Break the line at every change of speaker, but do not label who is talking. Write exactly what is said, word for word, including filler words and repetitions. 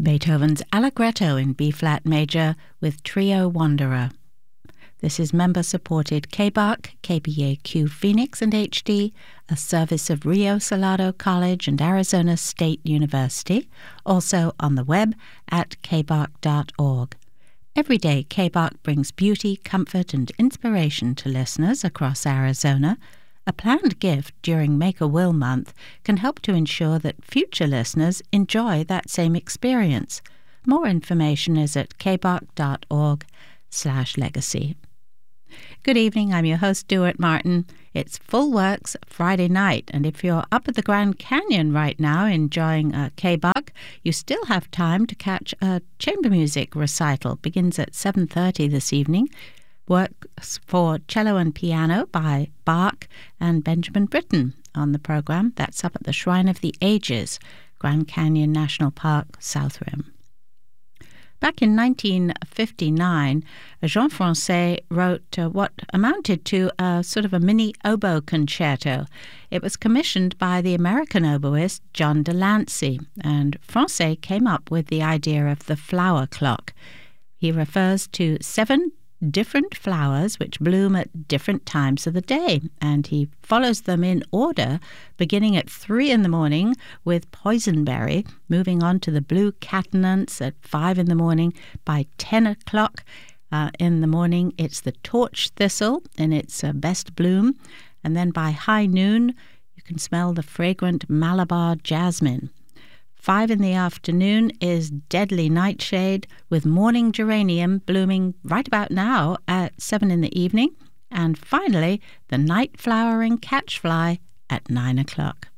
Beethoven's Allegretto in B-flat major with Trio Wanderer. This is member-supported K B A C, K B A Q Phoenix and H D, a service of Rio Salado College and Arizona State University, also on the web at k b a c dot org. Every day, K B A C brings beauty, comfort, and inspiration to listeners across Arizona. A planned gift during Make-A-Will Month can help to ensure that future listeners enjoy that same experience. More information is at k b a c dot org slash legacy. Good evening, I'm your host, Stuart Martin. It's Full Works Friday night, and if you're up at the Grand Canyon right now enjoying a K B A C, you still have time to catch a chamber music recital. Begins at seven thirty this evening. Works for cello and piano by Bach and Benjamin Britten on the program. That's up at the Shrine of the Ages, Grand Canyon National Park, South Rim. Back in nineteen fifty-nine, Jean Francais wrote uh, what amounted to a sort of a mini oboe concerto. It was commissioned by the American oboist John Delancey, and Francais came up with the idea of the flower clock. He refers to seven different flowers which bloom at different times of the day, and he follows them in order, beginning at three in the morning with poisonberry, moving on to the blue catanants at five in the morning. By ten o'clock uh, in the morning, it's the torch thistle in its uh, best bloom, and then by high noon, you can smell the fragrant Malabar jasmine. Five in the afternoon is deadly nightshade, with morning geranium blooming right about now at seven in the evening. And finally, the night flowering catchfly at nine o'clock.